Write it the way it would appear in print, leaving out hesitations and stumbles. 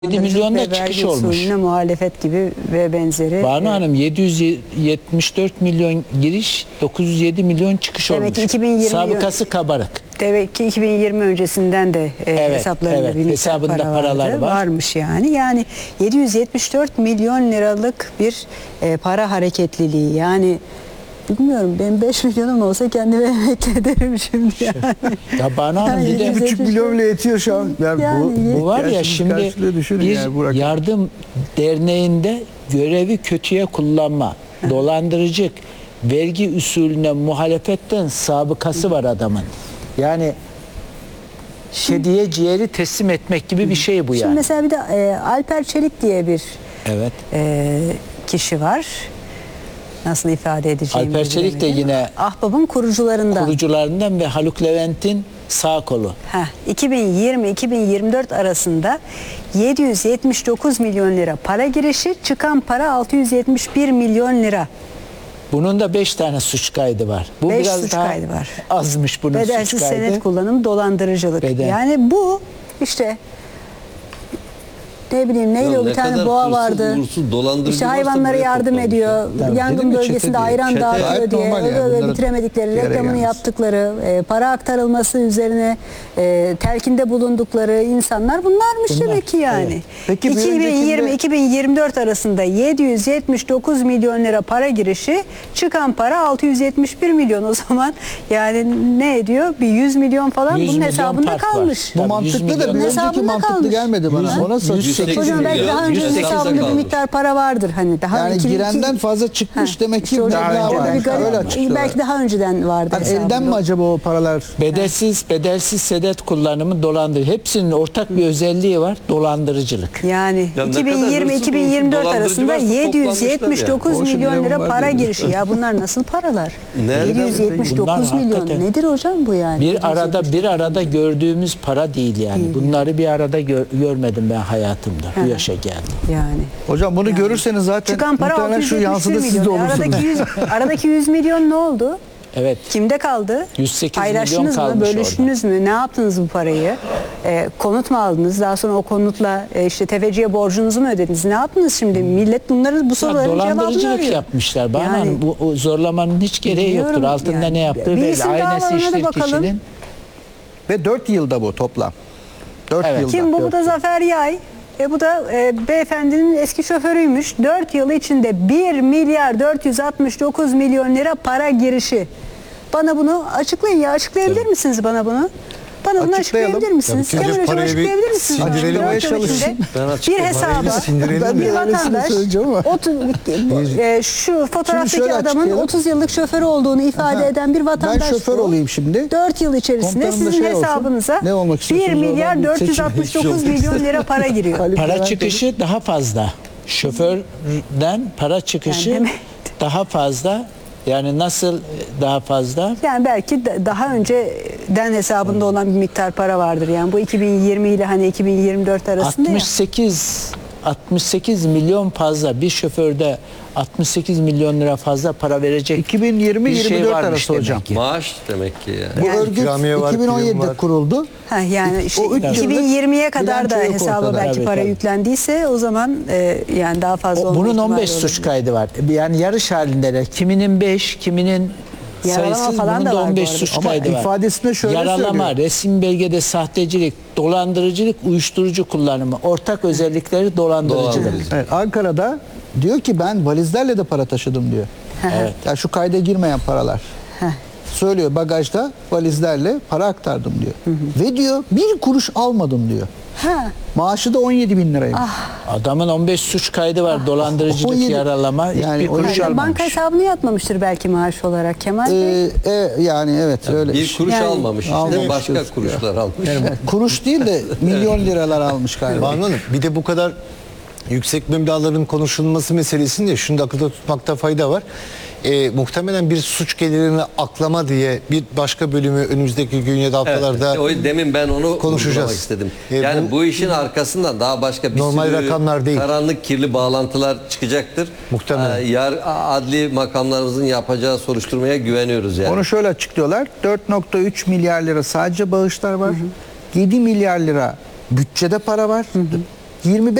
7 milyonda çıkış olmuş. Muhalefet gibi ve benzeri. Banu Hanım 774 milyon giriş, 907 milyon çıkış demek olmuş. Ki 2020 sabıkası kabarık. Demek ki 2020 öncesinden de hesaplarında bir hesabında para paralar varmış yani. Yani 774 milyon liralık bir para hareketliliği. Yani bilmiyorum, benim 5 milyonum olsa kendime emekli ederim şimdi yani. Ya Banu Hanım Yani bir de 2,5 milyon bile yetiyor şu an. Yani bu var ya şimdi bir yani yardım derneğinde görevi kötüye kullanma, dolandırıcılık, vergi usulüne muhalefetten sabıkası var adamın. Yani kediye ciğeri teslim etmek gibi bir şey bu yani. Şimdi mesela bir de Alper Çelik diye bir kişi var. Nasıl ifade edeceğimi Alper Çelik de yine Ahbap'ın kurucularından ve Haluk Levent'in sağ kolu. 2020-2024 arasında 779 milyon lira para girişi, çıkan para 671 milyon lira. Bunun da 5 tane suç kaydı var. Bu 5 biraz suç daha kaydı var. azmış bunun Bedelsiz suç kaydı. senet kullanım, dolandırıcılık. Yani bu işte ne bileyim neyle bir tane boğa vardı. İşte hayvanlara yardım ediyor. Yangın bölgesinde ayran dağıtıyor diye öyle bitiremedikleri reklamını yaptıkları, para aktarılması üzerine telkinde bulundukları insanlar bunlarmış demek ki yani. Evet. Peki 2020-2024 arasında 779 milyon lira para girişi, çıkan para 671 milyon. O zaman yani ne ediyor? Bir 100 milyon falan bunun hesabında kalmış. Bu mantıklı da bir önceki mantıklı gelmedi bana. Ona hocam belki daha önce hesabında bir miktar para vardır. Hani daha yani girenden fazla çıkmış demek ki daha belki daha önceden vardı. Yani elden mi acaba o paralar? Bedelsiz senet kullanımı dolandırıcılık. Hepsinin ortak bir özelliği var. Dolandırıcılık. Yani 2020-2024 arasında 779 milyon lira para girişi. Ya bunlar nasıl paralar? 779 milyon. Nedir hocam bu yani? Bir arada gördüğümüz para değil yani. Bunları bir arada görmedim ben hayatımda. Bu yaşa geldim. Yani. Hocam bunu görürseniz zaten çıkan para 671 milyon. Aradaki 100 milyon ne oldu? Evet. Kimde kaldı? 108 paylaştınız milyon kalmış mı? Bölüştünüz mü? Ne yaptınız bu parayı? Konut mu aldınız? Daha sonra o konutla işte tefeciye borcunuzu mu ödediniz? Ne yaptınız şimdi? Millet bu soruların cevabını arıyor. Dolandırıcılık yapmışlar. Bana yani, bu zorlamanın hiç gereği yoktur. Altında yani, ne yaptığı belli. Ailesi iştir kişinin. Ve 4 yılda bu toplam. 4 yılda. Kim bu? Bu da Zafer Yay. Bu da beyefendinin eski şoförüymüş. 4 yıl içinde 1 milyar 469 milyon lira para girişi. Bana bunu açıklayın ya. Açıklayabilir misiniz bana bunu? Bana bunu açıklayabilir misiniz? Kemal Hocam açıklayabilir misiniz? Sindirelim çalışsın. Bir hesaba bir vatandaş şu fotoğraftaki adamın 30 yıllık şoför olduğunu ifade eden bir vatandaş. Ben şoför olayım şimdi. 4 yıl içerisinde sizin hesabınıza 1 milyar 469 milyon lira para giriyor. Para çıkışı daha fazla. Şoförden para çıkışı daha fazla. Yani nasıl daha fazla? Yani belki daha önceden hesabında olan bir miktar para vardır. Yani bu 2020 ile hani 2024 arasında 68 milyon fazla bir şoförde 68 milyon lira fazla para verecek 2020-24 arası hocam. Maaş demek ki yani. Bu örgüt 2017'de kuruldu. Yani işte 2020'ye kadar da hesaba belki para yüklendiyse o zaman yani daha fazla olma bunun 15 suç kaydı var. Yani yarış halindeler. Kiminin 5, kiminin sayısız, bunun da 15 suç kaydı var. İfadesinde şöyle yaralama, söylüyor. resim belgede sahtecilik, dolandırıcılık, uyuşturucu kullanımı. Ortak özellikleri dolandırıcılık. Evet, Ankara'da diyor ki ben valizlerle de para taşıdım diyor. Evet. Yani şu kayda girmeyen paralar. Söylüyor, bagajda valizlerle para aktardım diyor. Ve diyor bir kuruş almadım diyor. Maaşı da 17 bin liraymış. Adamın 15 suç kaydı var. Dolandırıcılık, 17, yaralama. yani hiçbir kuruş almamış. Banka hesabını yatmamıştır belki maaş olarak Kemal Bey. Yani evet öyle. Bir kuruş almamış. İşte başka kuruşlar almış. Yani kuruş değil de milyon liralar almış galiba. Banu Hanım, bir de bu kadar yüksek meblağların konuşulması meselesinde şunu da akılda tutmakta fayda var. Muhtemelen bir suç gelirini aklama diye bir başka bölümü önümüzdeki gün ya da haftalarda demin ben onu konuşacağız istedim. Yani bu işin arkasından daha başka bir normal rakamlar değil. Karanlık kirli bağlantılar çıkacaktır. Muhtemelen. Adli makamlarımızın yapacağı soruşturmaya güveniyoruz yani. Onu şöyle açıklıyorlar. 4,3 milyar lira sadece bağışlar var. 7 milyar lira bütçede para var. 25